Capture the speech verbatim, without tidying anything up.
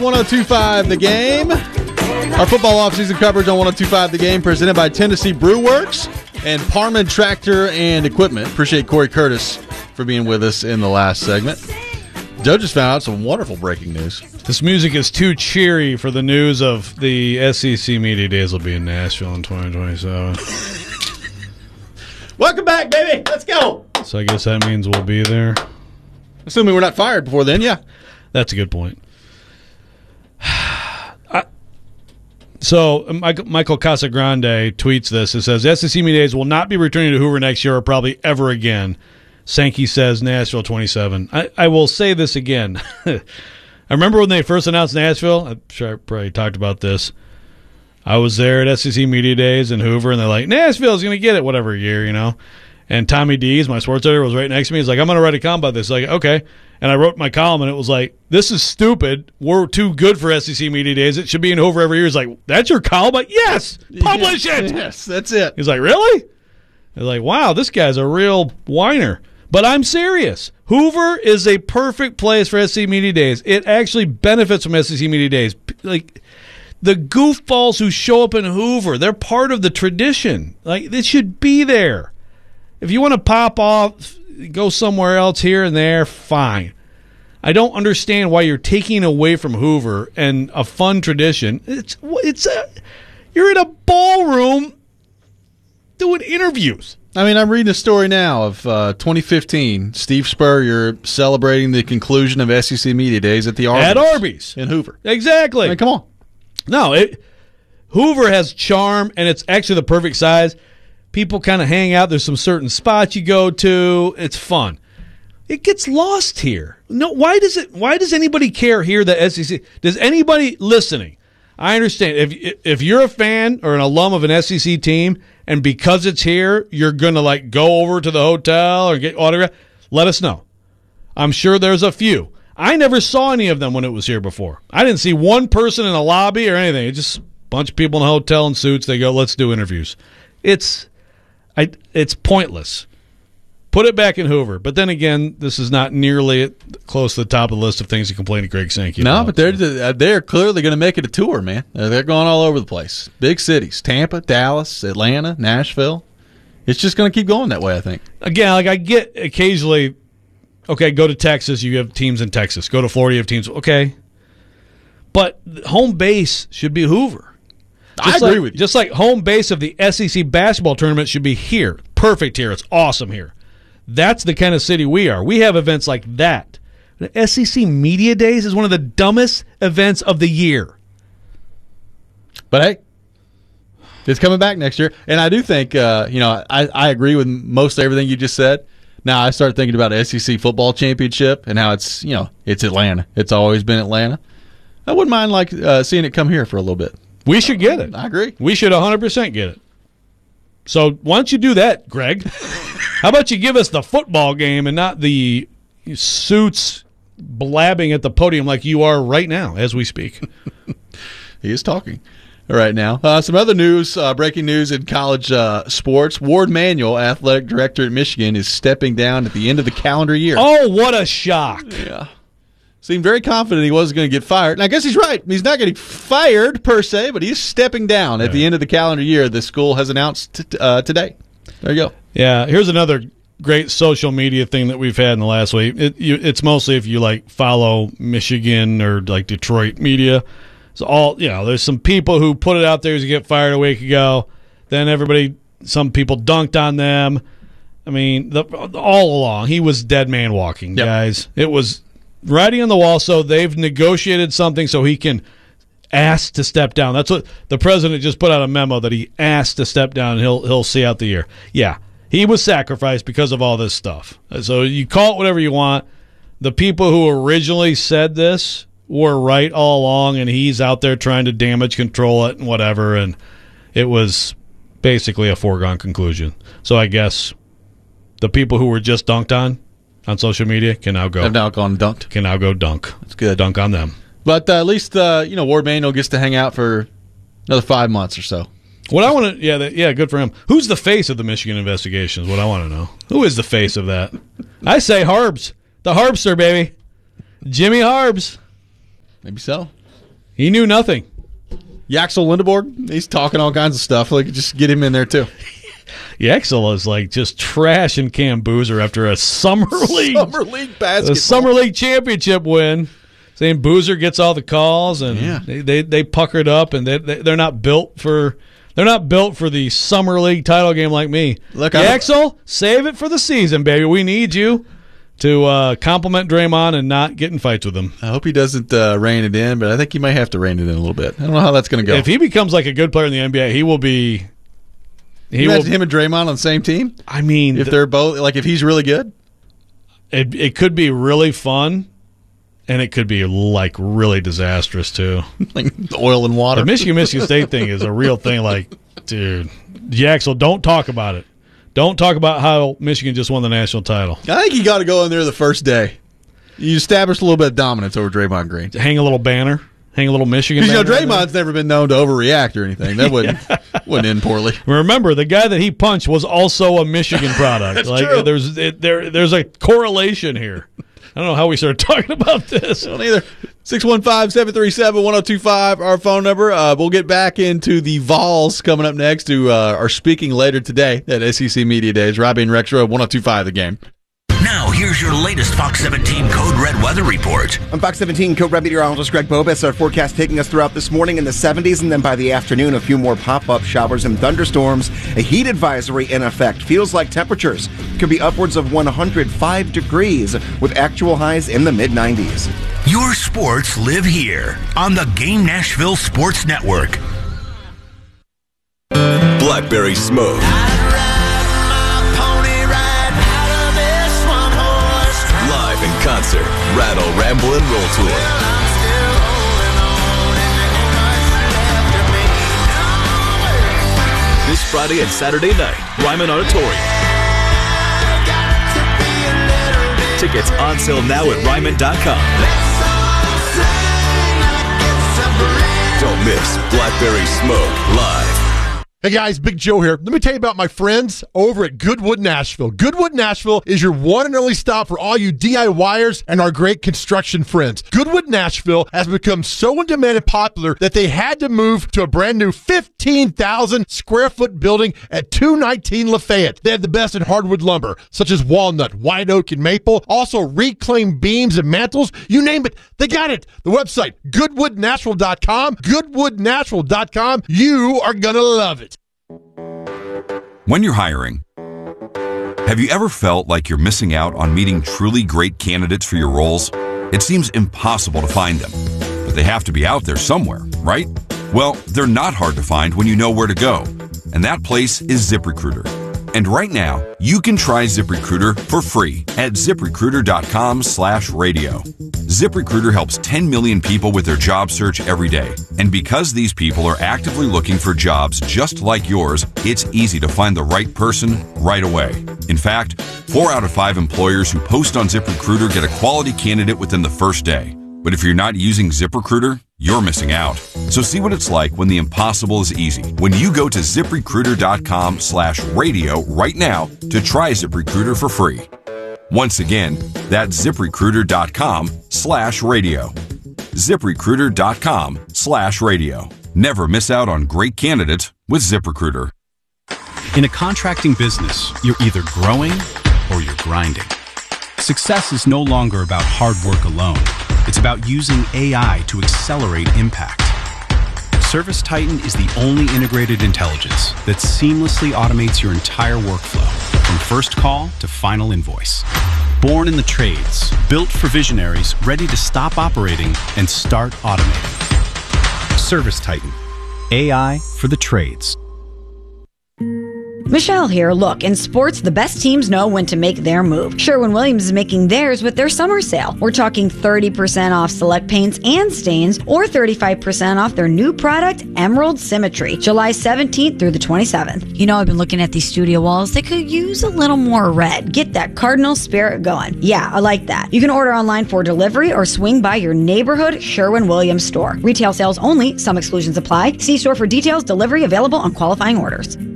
one oh two point five The Game. Our football offseason coverage on one oh two point five The Game, presented by Tennessee Brew Works and Parman Tractor and Equipment. Appreciate Corey Curtis for being with us in the last segment. Joe just found out some wonderful breaking news. This music is too cheery for the news of the S E C Media Days will be in Nashville in twenty twenty-seven. Welcome back, baby. Let's go. So I guess that means we'll be there. Assuming we're not fired before then, yeah. That's a good point. I, so Michael, Michael Casagrande tweets this. It says, S E C Media Days will not be returning to Hoover next year or probably ever again. Sankey says Nashville twenty-seven. I, I will say this again. I remember when they first announced Nashville. I'm sure I probably talked about this. I was there at S E C Media Days in Hoover, and they're like, Nashville's going to get it whatever year, you know. And Tommy Dees, my sports editor, was right next to me. He's like, I'm going to write a column about this. Like, okay. And I wrote my column, and it was like, this is stupid. We're too good for S E C Media Days. It should be in Hoover every year. He's like, that's your column? Like, yes, publish yes, it. Yes, that's it. He's like, really? I was like, wow, this guy's a real whiner. But I'm serious. Hoover is a perfect place for S E C Media Days. It actually benefits from S E C Media Days. Like, the goofballs who show up in Hoover, they're part of the tradition. Like, they should be there. If you want to pop off, go somewhere else here and there, fine. I don't understand why you're taking away from Hoover and a fun tradition. It's it's a, you're in a ballroom doing interviews. I mean, I'm reading a story now of uh, twenty fifteen. Steve Spurrier celebrating the conclusion of S E C Media Days at the Arby's. At Arby's. In Hoover. Exactly. I mean, come on. No, it, Hoover has charm, and it's actually the perfect size. People kind of hang out. There's some certain spots you go to. It's fun. It gets lost here. No, why does it? Why does anybody care here that S E C? Does anybody listening? I understand if if you're a fan or an alum of an S E C team, and because it's here, you're gonna like go over to the hotel or get autograph. Let us know. I'm sure there's a few. I never saw any of them when it was here before. I didn't see one person in a lobby or anything. It's just a bunch of people in a hotel in suits. They go, let's do interviews. It's, I, it's pointless. Put it back in Hoover. But then again, this is not nearly close to the top of the list of things to complain to Greg Sankey No, about. but they're they're clearly going to make it a tour, man. They're going all over the place. Big cities: Tampa, Dallas, Atlanta, Nashville. It's just going to keep going that way, I think. Again, like I get occasionally, okay, go to Texas, you have teams in Texas. Go to Florida, you have teams. Okay. But home base should be Hoover. Just I agree like, with you. Just like home base of the S E C basketball tournament should be here. Perfect here. It's awesome here. That's the kind of city we are. We have events like that. The S E C Media Days is one of the dumbest events of the year. But hey, it's coming back next year. And I do think, uh, you know, I, I agree with most everything you just said. Now I start thinking about S E C football championship and how it's, you know, it's Atlanta. It's always been Atlanta. I wouldn't mind like uh, seeing it come here for a little bit. We should get it. I agree. We should one hundred percent get it. So why don't you do that, Greg? How about you give us the football game and not the suits blabbing at the podium like you are right now as we speak? He is talking right now. Uh, some other news, uh, breaking news in college uh, sports. Ward Manuel, athletic director at Michigan, is stepping down at the end of the calendar year. Oh, what a shock. Yeah. Seemed very confident he wasn't going to get fired. And I guess he's right. He's not getting fired per se, but he's stepping down at yeah. the end of the calendar year. The school has announced t- uh, today. There you go. Yeah, here's another great social media thing that we've had in the last week. It, you, it's mostly if you like follow Michigan or like Detroit media. So all you know, there's some people who put it out there to get fired a week ago. Then everybody, some people dunked on them. I mean, the, all along he was dead man walking, yep. guys. It was writing on the wall. So they've negotiated something so he can ask to step down. That's what the president just put out a memo that he asked to step down and he'll he'll see out the year. Yeah, he was sacrificed because of all this stuff. So you call it whatever you want. The people who originally said this were right all along, and he's out there trying to damage control it and whatever, and it was basically a foregone conclusion. So I guess the people who were just dunked on on social media can now go. Have now gone dunked. Can now go dunk. That's good. Dunk on them. But uh, at least uh, you know Ward Manuel gets to hang out for another five months or so. What I want to, yeah, that, yeah, good for him. Who's the face of the Michigan investigation is what I want to know. Who is the face of that? I say Harbs. The Harbster, baby. Jimmy Harbs. Maybe so. He knew nothing. Yaxel Lindeborg, he's talking all kinds of stuff. Like, just get him in there, too. Yaxel is like just trashing Cam Boozer after a summer league, summer league basketball, a summer league championship win, saying Boozer gets all the calls and yeah. they, they they puckered up and they, they they're not built for they're not built for the summer league title game like me. Look, Yaxel, save it for the season, baby. We need you to uh, compliment Draymond and not get in fights with him. I hope he doesn't uh, rein it in, but I think he might have to rein it in a little bit. I don't know how that's going to go. If he becomes like a good player in the N B A, he will be. He Imagine will, him and Draymond on the same team. I mean, if they're both like, if he's really good, it it could be really fun, and it could be like really disastrous too. Like oil and water. The Michigan Michigan State thing is a real thing. Like, dude, Yaxel, don't talk about it. Don't talk about how Michigan just won the national title. I think you got to go in there the first day. You established a little bit of dominance over Draymond Green. Hang a little banner. Hang a little Michigan banner. Because, you know, Draymond's never been known to overreact or anything. That wouldn't, yeah. wouldn't end poorly. Remember, the guy that he punched was also a Michigan product. That's like, true. There's, it, there, there's a correlation here. I don't know how we started talking about this. I don't either. six one five, seven three seven, one oh two five, our phone number. Uh, we'll get back into the Vols coming up next, who uh, are speaking later today at S E C Media Days. Robbie and Rex Road, one oh two five The Game. Now, here's your latest Fox seventeen Code Red weather report. I'm Fox seventeen Code Red meteorologist Greg Bobus. Our forecast taking us throughout this morning in the seventies, and then by the afternoon, a few more pop-up showers and thunderstorms. A heat advisory in effect. Feels like temperatures could be upwards of one hundred five degrees with actual highs in the mid nineties. Your sports live here on the Game Nashville Sports Network. Blackberry Smoke. Live in concert, Rattle, Ramble, and Roll Tour. This Friday and Saturday night, Ryman Auditorium. Tickets on sale now at Ryman dot com. Don't miss Blackberry Smoke live. Hey guys, Big Joe here. Let me tell you about my friends over at Goodwood Nashville. Goodwood Nashville is your one and only stop for all you DIYers and our great construction friends. Goodwood Nashville has become so in demand and popular that they had to move to a brand new fifteen thousand square foot building at two nineteen Lafayette. They have the best in hardwood lumber, such as walnut, white oak, and maple. Also reclaimed beams and mantles. You name it, they got it. The website, goodwood nashville dot com. goodwood nashville dot com. You are going to love it. When you're hiring, have you ever felt like you're missing out on meeting truly great candidates for your roles? It seems impossible to find them, but they have to be out there somewhere, right? Well, they're not hard to find when you know where to go, and that place is ZipRecruiter. And right now, you can try ZipRecruiter for free at ziprecruiter dot com slash radio. ZipRecruiter helps ten million people with their job search every day. And because these people are actively looking for jobs just like yours, it's easy to find the right person right away. In fact, four out of five employers who post on ZipRecruiter get a quality candidate within the first day. But if you're not using ZipRecruiter, you're missing out. So see what it's like when the impossible is easy. When you go to ziprecruiter dot com slash radio right now to try ZipRecruiter for free. Once again, that's ziprecruiter dot com slash radio. ziprecruiter dot com slash radio. Never miss out on great candidates with ZipRecruiter. In a contracting business, you're either growing or you're grinding. Success is no longer about hard work alone. It's about using A I to accelerate impact. ServiceTitan is the only integrated intelligence that seamlessly automates your entire workflow, from first call to final invoice. Born in the trades, built for visionaries ready to stop operating and start automating. ServiceTitan, A I for the trades. Michelle here. Look, in sports, the best teams know when to make their move. Sherwin-Williams is making theirs with their summer sale. We're talking thirty percent off select paints and stains, or thirty-five percent off their new product, Emerald Symmetry, July seventeenth through the twenty-seventh. You know, I've been looking at these studio walls. They could use a little more red. Get that cardinal spirit going. Yeah, I like that. You can order online for delivery or swing by your neighborhood Sherwin-Williams store. Retail sales only. Some exclusions apply. See store for details. Delivery available on qualifying orders.